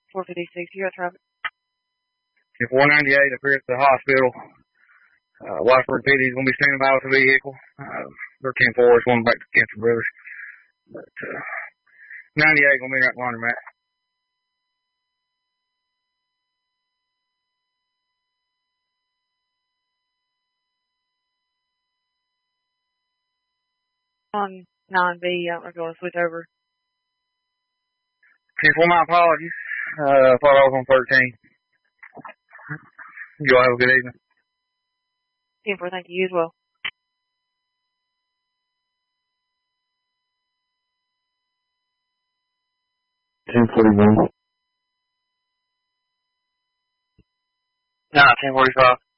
456, you got traffic. 498 up here at the hospital. Watford PD is going to be standing by with the vehicle. They're 10-4 is going back to Kempton Brothers. But 98 going to be right at the laundromat. On 9B, I'm going to switch over. 10-4, my apologies. Thought I was on 13. You all have a good evening. 10-4, thank you as well. 10:41. 10:45.